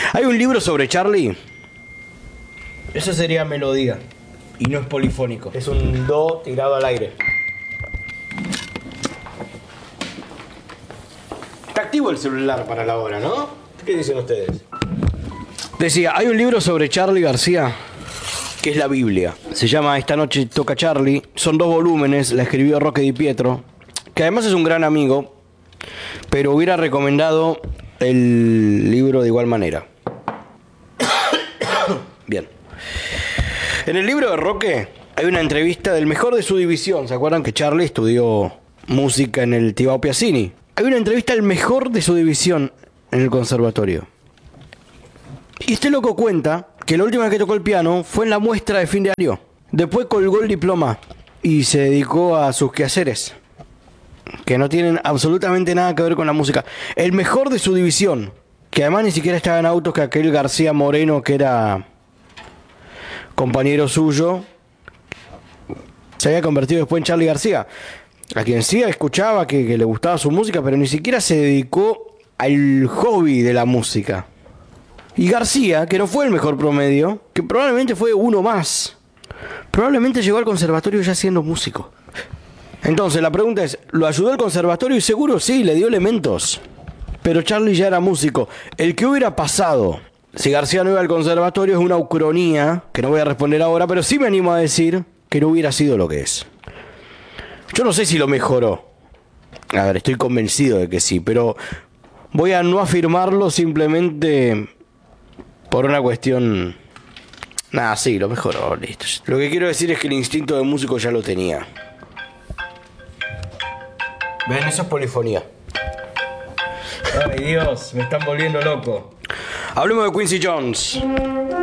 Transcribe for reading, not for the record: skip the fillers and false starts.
Hay un libro sobre Charlie. Eso sería melodía. Y no es polifónico. Es un do tirado al aire. Está activo el celular para la hora, ¿no? ¿Qué dicen ustedes? Decía, hay un libro sobre Charly García, que es la Biblia. Se llama Esta noche toca Charlie. Son 2 volúmenes, la escribió Roque Di Pietro, que además es un gran amigo, pero hubiera recomendado el libro de igual manera. Bien. En el libro de Roque hay una entrevista del mejor de su división. ¿Se acuerdan que Charlie estudió música en el Tibao Piazzini? Hay una entrevista al mejor de su división en el conservatorio. Y este loco cuenta que la última vez que tocó el piano fue en la muestra de fin de año. Después colgó el diploma y se dedicó a sus quehaceres, que no tienen absolutamente nada que ver con la música. El mejor de su división, que además ni siquiera estaba en autos, que aquel García Moreno, que era compañero suyo, se había convertido después en Charly García, a quien sí escuchaba, que le gustaba su música, pero ni siquiera se dedicó al hobby de la música. Y García, que no fue el mejor promedio, que probablemente fue uno más, probablemente llegó al conservatorio ya siendo músico. Entonces la pregunta es, ¿lo ayudó el conservatorio? Y seguro sí, le dio elementos. Pero Charly ya era músico. El que hubiera pasado si García no iba al conservatorio es una ucronía, que no voy a responder ahora, pero sí me animo a decir que no hubiera sido lo que es. Yo no sé si lo mejoró. A ver, estoy convencido de que sí, pero voy a no afirmarlo simplemente por una cuestión... Nada, sí, lo mejoró, listo. Lo que quiero decir es que el instinto de músico ya lo tenía. ¿Ven? Eso es polifonía. Ay, Dios, me están volviendo loco. Hablemos de Quincy Jones.